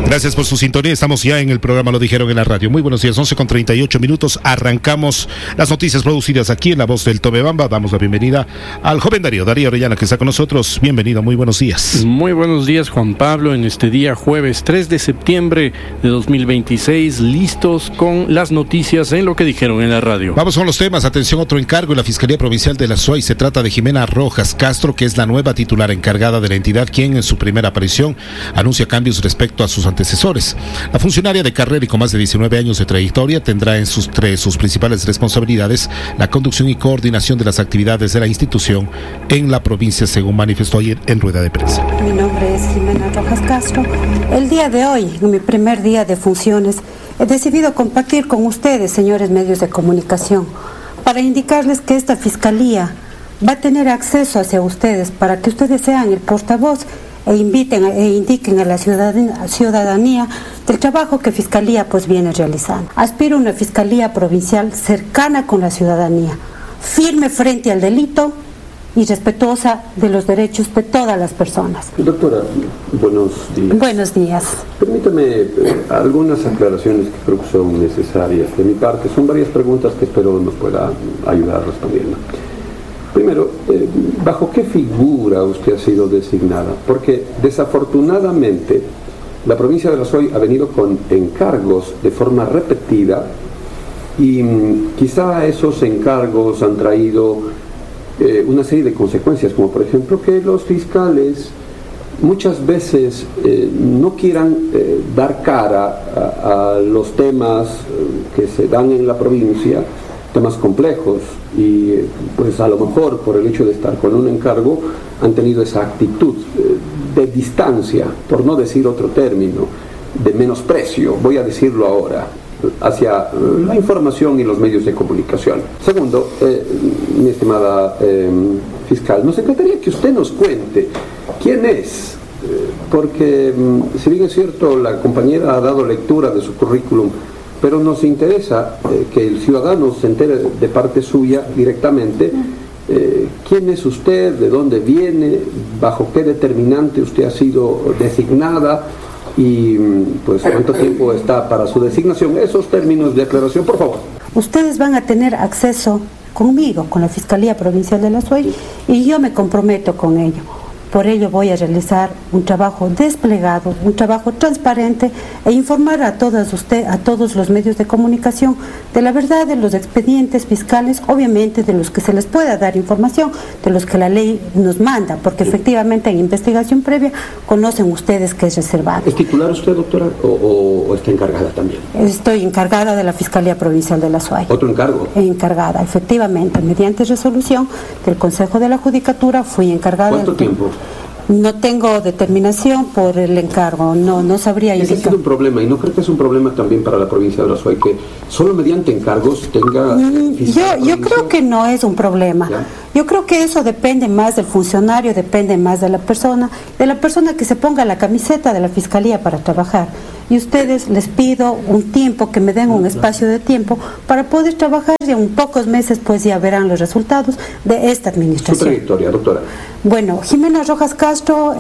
Gracias por su sintonía. Estamos ya en el programa Lo Dijeron en la Radio. Muy buenos días, 11:38. Arrancamos las noticias producidas aquí en La Voz del Tobebamba. Damos la bienvenida al joven Darío Orellana, que está con nosotros. Bienvenido, muy buenos días. Muy buenos días, Juan Pablo. En este día, jueves 3 de septiembre de 2026, listos con las noticias en Lo que Dijeron en la Radio. Vamos con los temas. Atención, otro encargo en la Fiscalía Provincial de la SUAY. Se trata de Jimena Rojas Castro, que es la nueva titular encargada de la entidad, quien en su primera aparición anuncia cambios respecto a sus antecesores. La funcionaria de carrera y con más de 19 años de trayectoria tendrá entre sus principales responsabilidades la conducción y coordinación de las actividades de la institución en la provincia, según manifestó ayer en rueda de prensa. Mi nombre es Jimena Rojas Castro. El día de hoy, en mi primer día de funciones, he decidido compartir con ustedes, señores medios de comunicación, para indicarles que esta fiscalía va a tener acceso hacia ustedes para que ustedes sean el portavoz e indiquen a la ciudadanía del trabajo que Fiscalía viene realizando. Aspiro a una Fiscalía Provincial cercana con la ciudadanía, firme frente al delito y respetuosa de los derechos de todas las personas. Doctora, buenos días. Buenos días. Permítame algunas aclaraciones que creo que son necesarias de mi parte. Son varias preguntas que espero nos pueda ayudar respondiendo. Primero, ¿bajo qué figura usted ha sido designada? Porque desafortunadamente la provincia de la SUAY ha venido con encargos de forma repetida y quizá esos encargos han traído una serie de consecuencias, como por ejemplo que los fiscales muchas veces no quieran dar cara a los temas que se dan en la provincia, temas complejos, y pues a lo mejor por el hecho de estar con un encargo han tenido esa actitud de distancia, por no decir otro término, de menosprecio, voy a decirlo ahora, hacia la información y los medios de comunicación. Segundo, mi estimada fiscal, nos encantaría que usted nos cuente quién es, porque si bien es cierto, la compañera ha dado lectura de su currículum, pero nos interesa que el ciudadano se entere de parte suya directamente. ¿Quién es usted? ¿De dónde viene? ¿Bajo qué determinante usted ha sido designada? Y pues cuánto tiempo está para su designación. Esos términos de aclaración, por favor. Ustedes van a tener acceso conmigo, con la Fiscalía Provincial de la SUAY, y yo me comprometo con ello. Por ello voy a realizar un trabajo desplegado, un trabajo transparente e informar a todos los medios de comunicación de la verdad de los expedientes fiscales, obviamente de los que se les pueda dar información, de los que la ley nos manda, porque efectivamente en investigación previa conocen ustedes que es reservado. ¿Es titular usted, doctora, o está encargada también? Estoy encargada de la Fiscalía Provincial de la SUAY. ¿Otro encargo? Encargada, efectivamente, mediante resolución del Consejo de la Judicatura fui encargada. ¿Cuánto tiempo? No tengo determinación por el encargo, no sabría indicar. Ese ha sido un problema, y no creo que es un problema también para la provincia de la SUAY, que solo mediante encargos tenga... Yo creo que no es un problema. ¿Ya? Yo creo que eso depende más del funcionario, depende más de la persona que se ponga la camiseta de la Fiscalía para trabajar. Y ustedes les pido un tiempo, que me den un espacio de tiempo para poder trabajar, y en pocos meses pues ya verán los resultados de esta administración. Su trayectoria, doctora. Bueno, Jimena Rojas Castro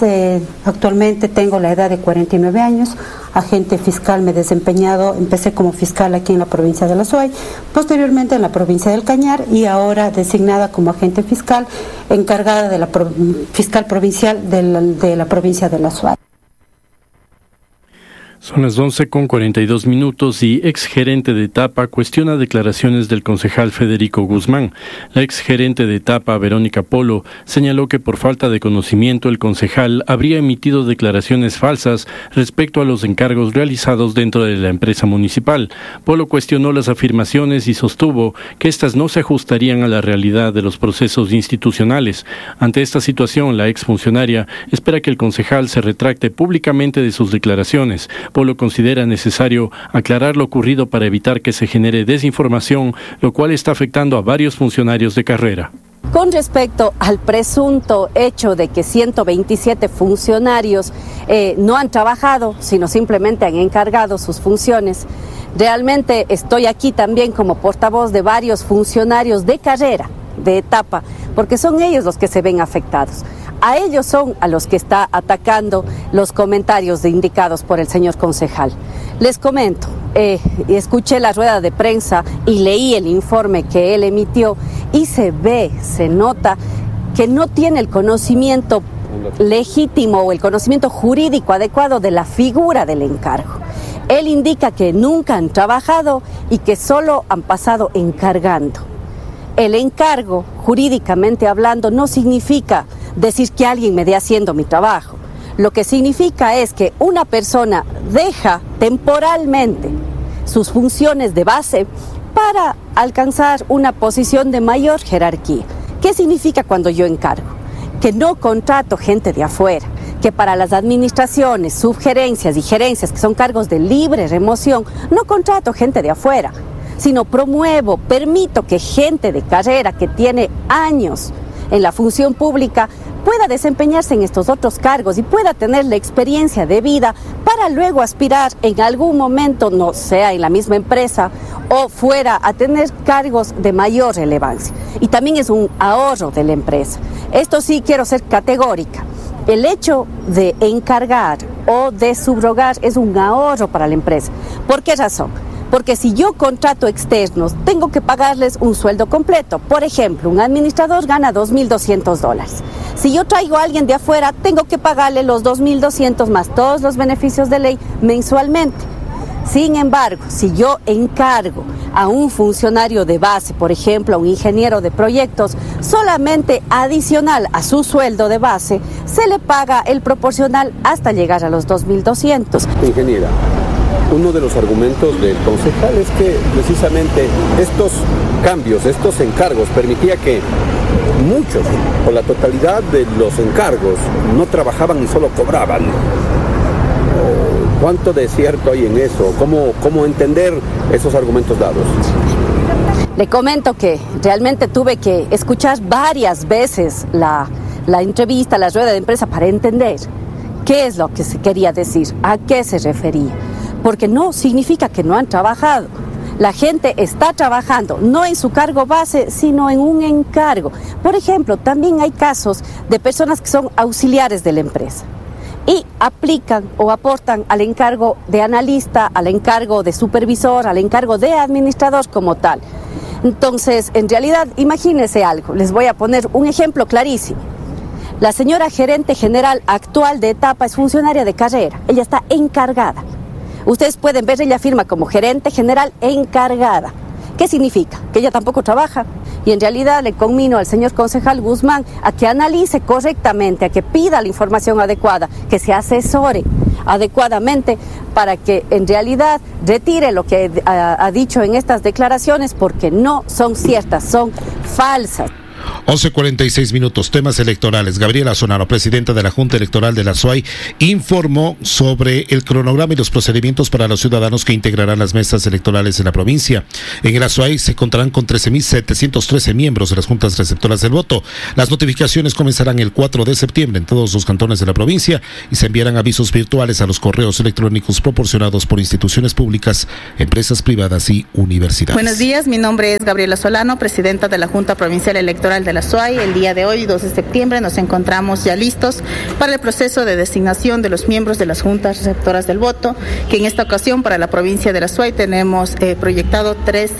actualmente tengo la edad de 49 años, agente fiscal, me he desempeñado, empecé como fiscal aquí en la provincia de la SUAY, posteriormente en la provincia del Cañar, y ahora designada como agente fiscal encargada de la fiscal provincial de la provincia de la SUAY. Son las 11:42 y exgerente de Etapa cuestiona declaraciones del concejal Federico Guzmán. La exgerente de Etapa, Verónica Polo, señaló que por falta de conocimiento el concejal habría emitido declaraciones falsas respecto a los encargos realizados dentro de la empresa municipal. Polo cuestionó las afirmaciones y sostuvo que estas no se ajustarían a la realidad de los procesos institucionales. Ante esta situación, la exfuncionaria espera que el concejal se retracte públicamente de sus declaraciones. Polo considera necesario aclarar lo ocurrido para evitar que se genere desinformación, lo cual está afectando a varios funcionarios de carrera. Con respecto al presunto hecho de que 127 funcionarios no han trabajado, sino simplemente han encargado sus funciones, realmente estoy aquí también como portavoz de varios funcionarios de carrera, de etapa, porque son ellos los que se ven afectados. a ellos son a los que está atacando los comentarios indicados por el señor concejal. Les comento, escuché la rueda de prensa y leí el informe que él emitió y se nota que no tiene el conocimiento legítimo o el conocimiento jurídico adecuado de la figura del encargo. Él indica que nunca han trabajado y que solo han pasado encargando. El encargo, jurídicamente hablando, no significa decir que alguien me dé haciendo mi trabajo. Lo que significa es que una persona deja temporalmente sus funciones de base para alcanzar una posición de mayor jerarquía. ¿Qué significa cuando yo encargo? Que no contrato gente de afuera, que para las administraciones, subgerencias y gerencias, que son cargos de libre remoción, no contrato gente de afuera, sino permito que gente de carrera que tiene años en la función pública pueda desempeñarse en estos otros cargos y pueda tener la experiencia de vida para luego aspirar en algún momento, no sea en la misma empresa o fuera, a tener cargos de mayor relevancia. Y también es un ahorro de la empresa. Esto sí quiero ser categórica. El hecho de encargar o de subrogar es un ahorro para la empresa. ¿Por qué razón? Porque si yo contrato externos, tengo que pagarles un sueldo completo. Por ejemplo, un administrador gana $2.200. Si yo traigo a alguien de afuera, tengo que pagarle los $2.200 más todos los beneficios de ley mensualmente. Sin embargo, si yo encargo a un funcionario de base, por ejemplo, a un ingeniero de proyectos, solamente adicional a su sueldo de base, se le paga el proporcional hasta llegar a los $2.200. Ingeniera, uno de los argumentos del concejal es que precisamente estos cambios, estos encargos, permitía que muchos, o la totalidad de los encargos, no trabajaban y solo cobraban. ¿Cuánto de cierto hay en eso? ¿Cómo entender esos argumentos dados? Le comento que realmente tuve que escuchar varias veces la entrevista, la rueda de prensa para entender qué es lo que se quería decir, a qué se refería. Porque no significa que no han trabajado. La gente está trabajando, no en su cargo base, sino en un encargo. Por ejemplo, también hay casos de personas que son auxiliares de la empresa y aplican o aportan al encargo de analista, al encargo de supervisor, al encargo de administrador como tal. Entonces, en realidad, imagínense algo. Les voy a poner un ejemplo clarísimo. La señora gerente general actual de etapa es funcionaria de carrera. Ella está encargada. Ustedes pueden ver, ella firma como gerente general encargada. ¿Qué significa? Que ella tampoco trabaja. Y en realidad le conmino al señor concejal Guzmán a que analice correctamente, a que pida la información adecuada, que se asesore adecuadamente para que en realidad retire lo que ha dicho en estas declaraciones, porque no son ciertas, son falsas. 11:46, temas electorales. Gabriela Zonaro, presidenta de la Junta Electoral de la SUAY, informó sobre el cronograma y los procedimientos para los ciudadanos que integrarán las mesas electorales en la provincia. En la SUAY se contarán con 13.713 miembros de las juntas receptoras del voto. Las notificaciones comenzarán el 4 de septiembre en todos los cantones de la provincia y se enviarán avisos virtuales a los correos electrónicos proporcionados por instituciones públicas, empresas privadas y universidades. Buenos días, mi nombre es Gabriela Solano, presidenta de la Junta Provincial Electoral de la SUAY. El día de hoy, 2 de septiembre, nos encontramos ya listos para el proceso de designación de los miembros de las juntas receptoras del voto, que en esta ocasión para la provincia de la SUAY tenemos proyectado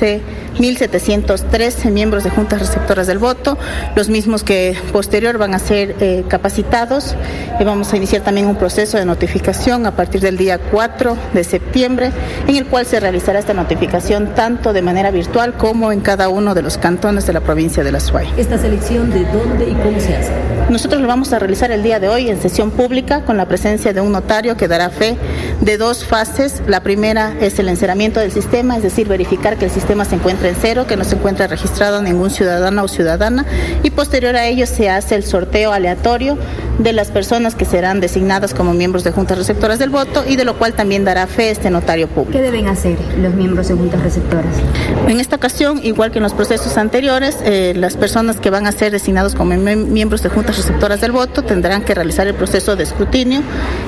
13.713 miembros de juntas receptoras del voto, los mismos que posterior van a ser capacitados. Vamos a iniciar también un proceso de notificación a partir del día 4 de septiembre, en el cual se realizará esta notificación tanto de manera virtual como en cada uno de los cantones de la provincia de la SUAY. ¿Esta selección de dónde y cómo se hace? Nosotros lo vamos a realizar el día de hoy en sesión pública con la presencia de un notario que dará fe de 2 fases. La primera es el enceramiento del sistema, es decir, verificar que el sistema se encuentra en cero, que no se encuentra registrado ningún ciudadano o ciudadana, y posterior a ello se hace el sorteo aleatorio de las personas que serán designadas como miembros de juntas receptoras del voto, y de lo cual también dará fe este notario público. ¿Qué deben hacer los miembros de juntas receptoras? En esta ocasión, igual que en los procesos anteriores, las personas que van a ser designados como miembros de juntas receptoras del voto tendrán que realizar el proceso de escrutinio,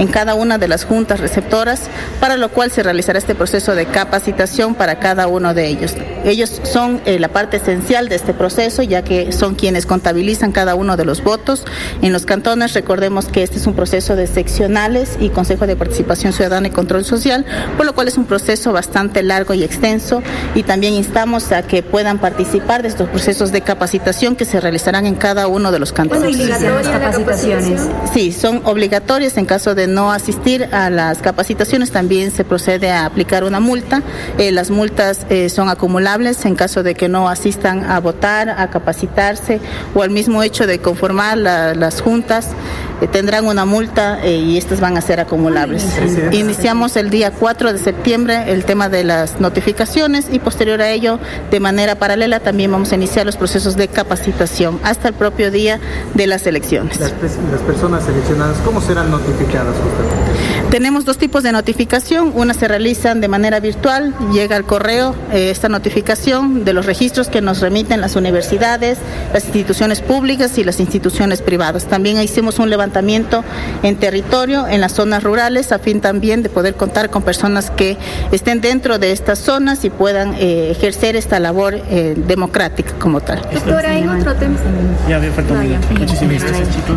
en cada una de las juntas receptoras, para lo cual se realizará este proceso de capacitación para cada uno de ellos. Ellos son la parte esencial de este proceso, ya que son quienes contabilizan cada uno de los votos. En los cantones, recordemos que este es un proceso de seccionales y Consejo de Participación Ciudadana y Control Social, por lo cual es un proceso bastante largo y extenso, y también instamos a que puedan participar de estos procesos de capacitación que se realizarán en cada uno de los cantones. ¿Cuándo inician las capacitaciones? Sí, son obligatorias. En caso de no asistir a las capacitaciones, también se procede a aplicar una multa. Las multas son acumulables en caso de que no asistan a votar, a capacitarse o al mismo hecho de conformar las juntas. Tendrán una multa y estas van a ser acumulables. Iniciamos el día 4 de septiembre el tema de las notificaciones y posterior a ello, de manera paralela, también vamos a iniciar los procesos de capacitación hasta el propio día de las elecciones. Las personas seleccionadas, ¿cómo serán notificadas justamente? Tenemos dos tipos de notificación. Una se realizan de manera virtual, llega al correo esta notificación de los registros que nos remiten las universidades, las instituciones públicas y las instituciones privadas. También hicimos un levantamiento en territorio, en las zonas rurales, a fin también de poder contar con personas que estén dentro de estas zonas y puedan ejercer esta labor democrática como tal. Doctora, en otro tema. Ya había faltado un minuto. Muchísimas gracias, chicos.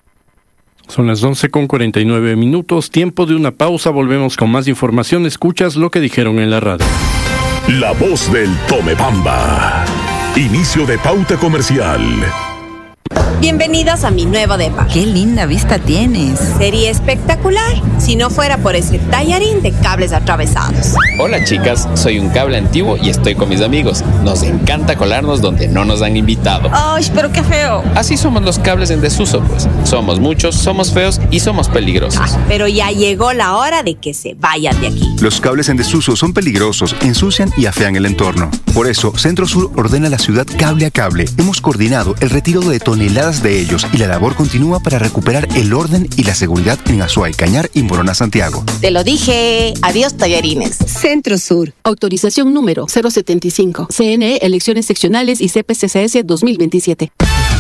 Son las 11:49. Tiempo de una pausa. Volvemos con más información. Escuchas lo que dijeron en la radio. La voz del Tomebamba. Inicio de pauta comercial. Bienvenidos a mi nuevo depa. ¡Qué linda vista tienes! Sería espectacular si no fuera por ese tallarín de cables atravesados. Hola chicas, soy un cable antiguo y estoy con mis amigos. Nos encanta colarnos donde no nos han invitado. ¡Ay, pero qué feo! Así somos los cables en desuso, pues. Somos muchos, somos feos y somos peligrosos. Pero ya llegó la hora de que se vayan de aquí. Los cables en desuso son peligrosos, ensucian y afean el entorno. Por eso, Centro Sur ordena a la ciudad cable a cable. Hemos coordinado el retiro de toneladas de ellos y la labor continúa para recuperar el orden y la seguridad en Azuay, Cañar y Morona, Santiago. Te lo dije. Adiós, tallarines. Centro Sur. Autorización número 075. CNE, elecciones seccionales y CPCCS 2027.